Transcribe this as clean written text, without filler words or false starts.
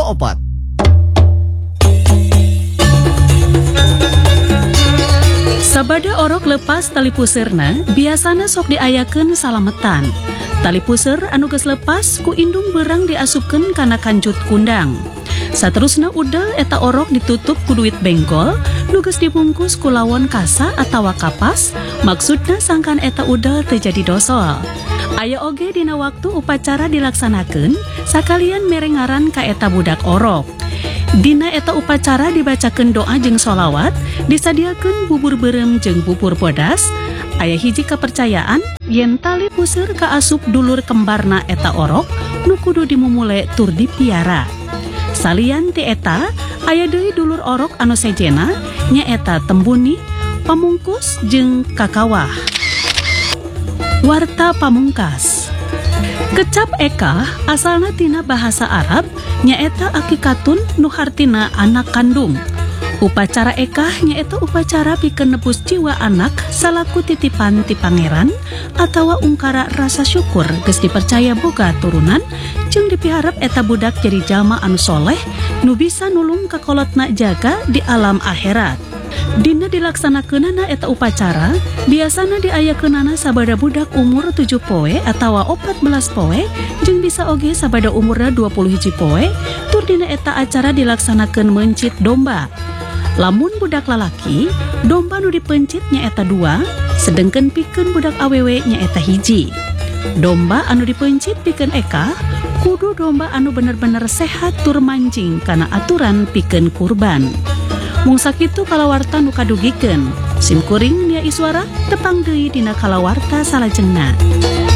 opat. Sabada orok lepas tali puseurna biasana sok diayakeun salametan. Tali puseur anu geus lepas ku indung beurang diasupkeun kana kanjut kundang. Saterusna udel eta orok ditutup ku duit benggol nu geus dibungkus ku lawon kasa atawa kapas, maksudna sangkan eta udel teu jadi dosol. Aya oge dina waktu upacara dilaksanakeun sakalian merengaran ka eta budak orok. Dina eta upacara dibacakeun doa jeung sholawat, disadiakeun bubur beureum jeung bubur bodas. Aya hiji kepercayaan yen tali puseur kaasup dulur kembarna eta orok nu kudu dimumule tur dipiara. Salian ti eta aya deui dulur orok anu sejena nyaeta tembuni, pamungkus jeung kakawah. Warta pamungkas. Kecap eka asalna tina bahasa Arab nyaeta akikatun nu hartina anak kandung. Upacara eka nyaeta upacara pikeun nebus jiwa anak salaku titipan ti pangeran atawa ungkara rasa syukur geus dipercaya boga turunan jeung dipiharep eta budak jadi jalma anu soleh nu bisa nulung kakolotna jaga di alam akhirat. Dina dilaksanakeunana eta upacara biasana diayakeunana sabada budak umur 7 poe atawa 14 poe jeung bisa oge sabada umurna 21 poe tur dina eta acara dilaksanakeun mencit domba. Lamun budak lalaki, domba nu dipencit nyaeta 2, sedengkeun pikeun budak awewe nyaeta 1. Domba anu dipencit pikeun eka kudu domba anu bener-bener sehat tur manjing kana aturan pikeun kurban. Mung sakitu kalawarta nu kadugikeun. Simkuring Nia Iswara tepang deui dina kalawarta salajengna.